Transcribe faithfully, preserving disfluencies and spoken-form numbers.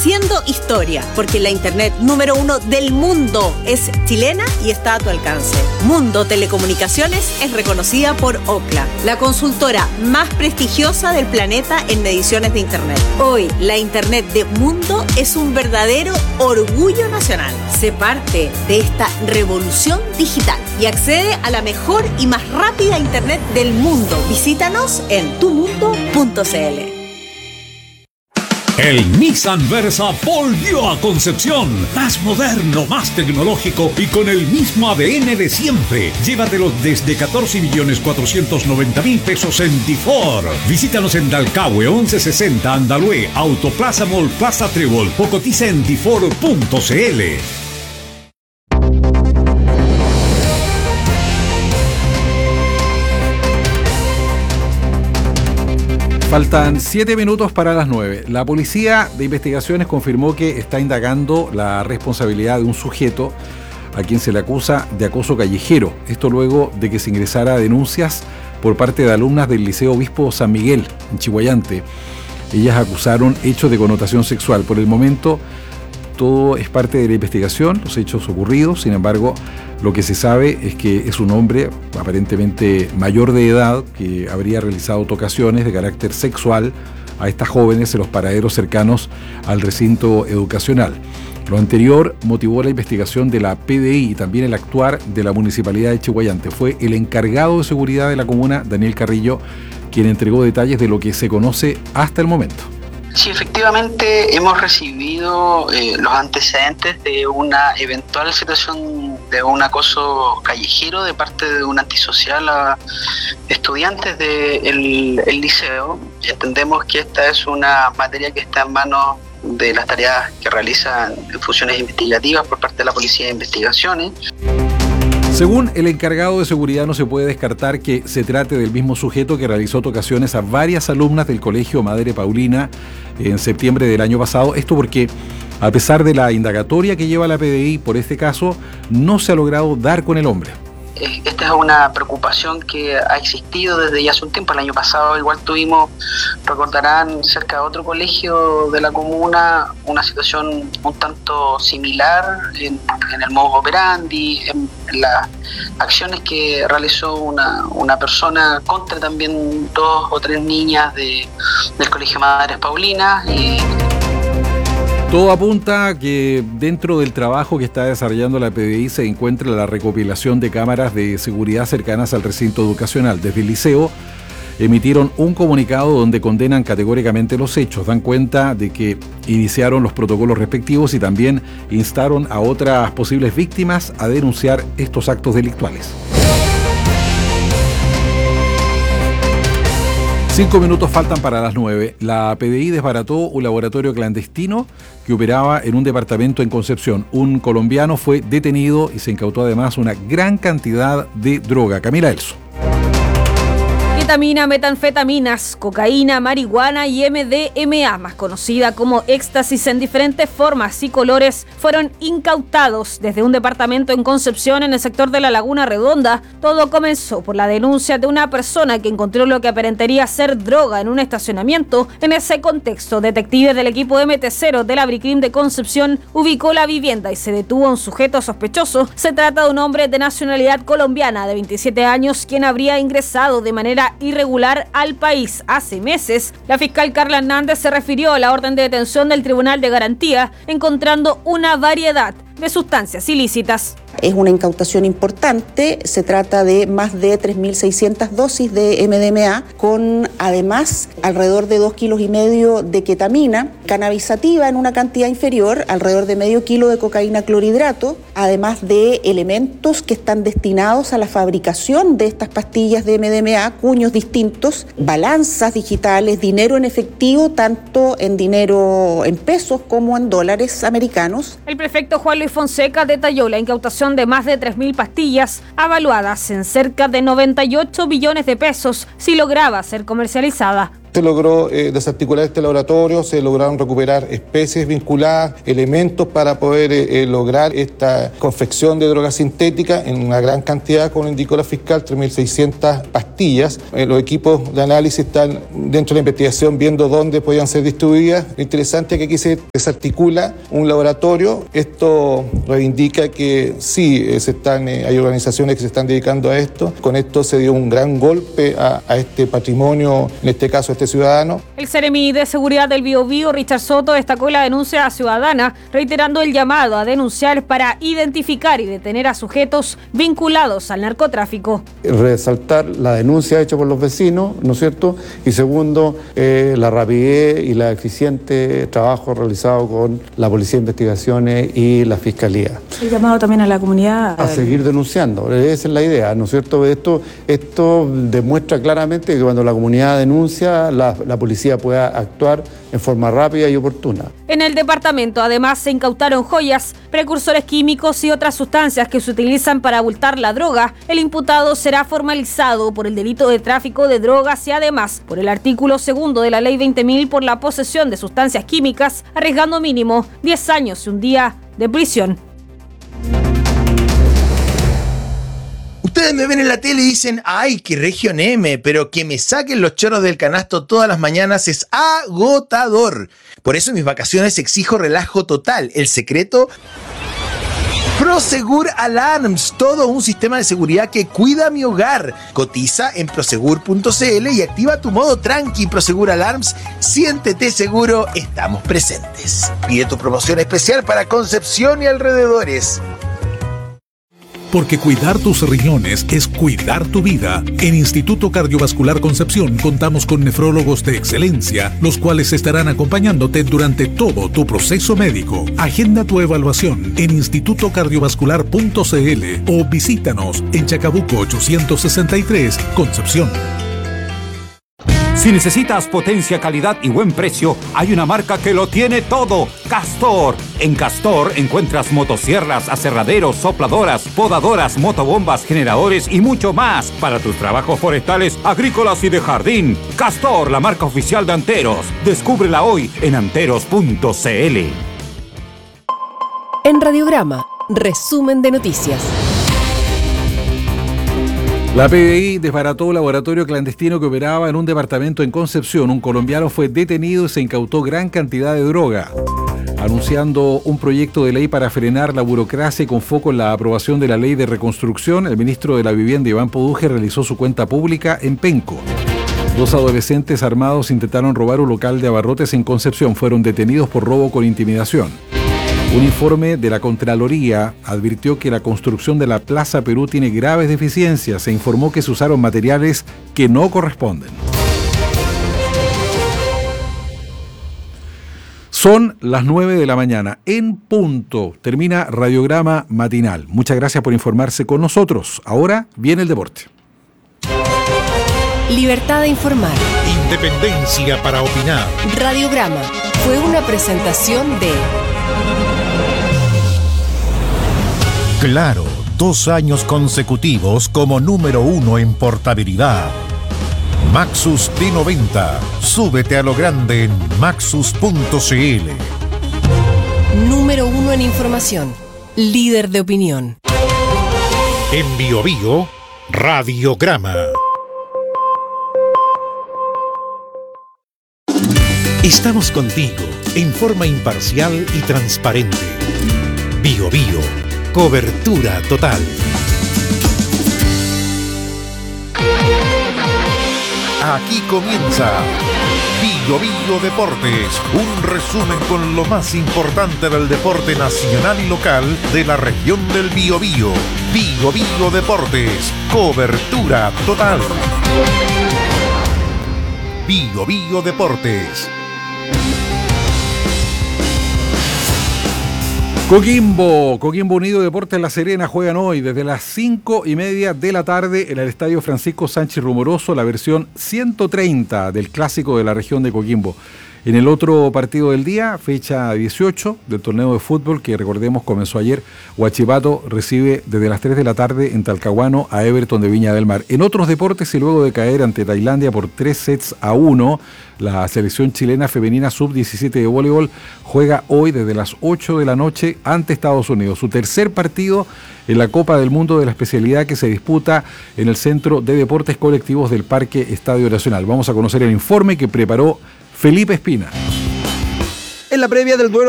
Haciendo historia, porque la internet número uno del mundo es chilena y está a tu alcance. Mundo Telecomunicaciones es reconocida por Ookla, la consultora más prestigiosa del planeta en mediciones de internet. Hoy, la internet de Mundo es un verdadero orgullo nacional. Sé parte de esta revolución digital y accede a la mejor y más rápida internet del mundo. Visítanos en tu mundo punto c l. El Nissan Versa volvió a Concepción, más moderno, más tecnológico y con el mismo A D N de siempre. Llévatelo desde catorce millones cuatrocientos noventa mil pesos en Tifor. Visítanos en Dalcahue once sesenta Andalue, Autoplaza Mall Plaza Trébol o cotiza en tifor punto c l. Faltan siete minutos para las nueve. La Policía de Investigaciones confirmó que está indagando la responsabilidad de un sujeto a quien se le acusa de acoso callejero. Esto luego de que se ingresara denuncias por parte de alumnas del Liceo Obispo San Miguel, en Chillhuayante. Ellas acusaron hechos de connotación sexual. Por el momento, todo es parte de la investigación, los hechos ocurridos. Sin embargo, lo que se sabe es que es un hombre aparentemente mayor de edad que habría realizado tocaciones de carácter sexual a estas jóvenes en los paraderos cercanos al recinto educacional. Lo anterior motivó la investigación de la P D I y también el actuar de la Municipalidad de Chillhuayante. Fue el encargado de seguridad de la comuna, Daniel Carrillo, quien entregó detalles de lo que se conoce hasta el momento. Sí, efectivamente hemos recibido eh, los antecedentes de una eventual situación de un acoso callejero de parte de un antisocial a estudiantes del de el liceo. Entendemos que esta es una materia que está en manos de las tareas que realizan funciones investigativas por parte de la Policía de Investigaciones. Según el encargado de seguridad, no se puede descartar que se trate del mismo sujeto que realizó tocaciones a varias alumnas del Colegio Madre Paulina en septiembre del año pasado. Esto porque, a pesar de la indagatoria que lleva la P D I por este caso, no se ha logrado dar con el hombre. Esta es una preocupación que ha existido desde ya hace un tiempo. El año pasado igual tuvimos, recordarán, cerca de otro colegio de la comuna, una situación un tanto similar en, en el modus operandi, en, en las acciones que realizó una, una persona contra también dos o tres niñas de, del Colegio Madres Paulinas. Y todo apunta a que dentro del trabajo que está desarrollando la P D I se encuentra la recopilación de cámaras de seguridad cercanas al recinto educacional. Desde el liceo emitieron un comunicado donde condenan categóricamente los hechos, dan cuenta de que iniciaron los protocolos respectivos y también instaron a otras posibles víctimas a denunciar estos actos delictuales. Cinco minutos faltan para las nueve. La P D I desbarató un laboratorio clandestino que operaba en un departamento en Concepción. Un colombiano fue detenido y se incautó además una gran cantidad de droga. Camila Elso. Ketamina, metanfetaminas, cocaína, marihuana y M D M A, más conocida como éxtasis en diferentes formas y colores, fueron incautados desde un departamento en Concepción en el sector de la Laguna Redonda. Todo comenzó por la denuncia de una persona que encontró lo que aparentaría ser droga en un estacionamiento. En ese contexto, detectives del equipo M T cero de la Bricrim de Concepción ubicó la vivienda y se detuvo a un sujeto sospechoso. Se trata de un hombre de nacionalidad colombiana de veintisiete años, quien habría ingresado de manera irregular al país hace meses. La fiscal Carla Hernández se refirió a la orden de detención del Tribunal de Garantía, encontrando una variedad de sustancias ilícitas. Es una incautación importante, se trata de más de tres mil seiscientas dosis de M D M A, con además alrededor de dos kilos y medio de ketamina, cannabis sativa en una cantidad inferior, alrededor de medio kilo de cocaína clorhidrato, además de elementos que están destinados a la fabricación de estas pastillas de M D M A, cuños distintos, balanzas digitales, dinero en efectivo, tanto en dinero en pesos como en dólares americanos. El prefecto Juan Luis Fonseca detalló la incautación de más de tres mil pastillas, avaluadas en cerca de noventa y ocho billones de pesos, si lograba ser comercializada. Se logró eh, desarticular este laboratorio, se lograron recuperar especies vinculadas, elementos para poder eh, eh, lograr esta confección de droga sintética en una gran cantidad, como indicó la fiscal, tres mil seiscientas pastillas. Eh, los equipos de análisis están dentro de la investigación viendo dónde podían ser distribuidas. Lo interesante es que aquí se desarticula un laboratorio. Esto reivindica que sí, eh, se están, eh, hay organizaciones que se están dedicando a esto. Con esto se dio un gran golpe a, a este patrimonio, en este caso a este ciudadano. El Seremi de Seguridad del Biobío, Richard Soto, destacó la denuncia ciudadana, reiterando el llamado a denunciar para identificar y detener a sujetos vinculados al narcotráfico. Resaltar la denuncia hecha por los vecinos, ¿no es cierto? Y segundo, eh, la rapidez y la eficiente trabajo realizado con la Policía de Investigaciones y la Fiscalía. El llamado también a la comunidad a seguir denunciando, esa es la idea, ¿no es cierto? Esto, esto demuestra claramente que cuando la comunidad denuncia, la, la policía pueda actuar en forma rápida y oportuna. En el departamento, además, se incautaron joyas, precursores químicos y otras sustancias que se utilizan para abultar la droga. El imputado será formalizado por el delito de tráfico de drogas y además por el artículo segundo de la Ley veinte mil por la posesión de sustancias químicas, arriesgando mínimo diez años y un día de prisión. Ustedes me ven en la tele y dicen, ay, qué región M, pero que me saquen los chorros del canasto todas las mañanas es agotador. Por eso en mis vacaciones exijo relajo total. El secreto, Prosegur Alarms, todo un sistema de seguridad que cuida mi hogar. Cotiza en prosegur punto c l y activa tu modo tranqui. Prosegur Alarms, siéntete seguro, estamos presentes. Pide tu promoción especial para Concepción y alrededores. Porque cuidar tus riñones es cuidar tu vida. En Instituto Cardiovascular Concepción contamos con nefrólogos de excelencia, los cuales estarán acompañándote durante todo tu proceso médico. Agenda tu evaluación en instituto cardiovascular punto c l o visítanos en Chacabuco ochocientos sesenta y tres, Concepción. Si necesitas potencia, calidad y buen precio, hay una marca que lo tiene todo. Castor. En Castor encuentras motosierras, aserraderos, sopladoras, podadoras, motobombas, generadores y mucho más para tus trabajos forestales, agrícolas y de jardín. Castor, la marca oficial de Anteros. Descúbrela hoy en anteros punto c l. En Radiograma, resumen de noticias. La P D I desbarató un laboratorio clandestino que operaba en un departamento en Concepción. Un colombiano fue detenido y se incautó gran cantidad de droga. Anunciando un proyecto de ley para frenar la burocracia y con foco en la aprobación de la ley de reconstrucción, el ministro de la Vivienda, Iván Poduje, realizó su cuenta pública en Penco. Dos adolescentes armados intentaron robar un local de abarrotes en Concepción. Fueron detenidos por robo con intimidación. Un informe de la Contraloría advirtió que la construcción de la Plaza Perú tiene graves deficiencias. Se informó que se usaron materiales que no corresponden. Son las nueve de la mañana, en punto. Termina Radiograma Matinal. Muchas gracias por informarse con nosotros. Ahora viene el deporte. Libertad de informar. Independencia para opinar. Radiograma fue una presentación de... Claro, dos años consecutivos como número uno en portabilidad. Maxus D noventa. Súbete a lo grande en maxus punto c l. Número uno en información. Líder de opinión. En Biobío, Radiograma. Estamos contigo en forma imparcial y transparente. Biobío. Cobertura total. Aquí comienza Biobío Deportes, un resumen con lo más importante del deporte nacional y local de la región del Biobío. Biobío Deportes, cobertura total. Biobío Deportes. Coquimbo, Coquimbo Unido Deportes La Serena juegan hoy desde las cinco y media de la tarde en el Estadio Francisco Sánchez Rumoroso, la versión ciento treinta del clásico de la región de Coquimbo. En el otro partido del día, fecha dieciocho del torneo de fútbol, que recordemos comenzó ayer, Huachipato recibe desde las tres de la tarde en Talcahuano a Everton de Viña del Mar. En otros deportes, y luego de caer ante Tailandia por tres sets a uno, la selección chilena femenina sub diecisiete de voleibol juega hoy desde las ocho de la noche ante Estados Unidos. Su tercer partido en la Copa del Mundo de la especialidad que se disputa en el Centro de Deportes Colectivos del Parque Estadio Nacional. Vamos a conocer el informe que preparó Felipe Espina. En la previa del duelo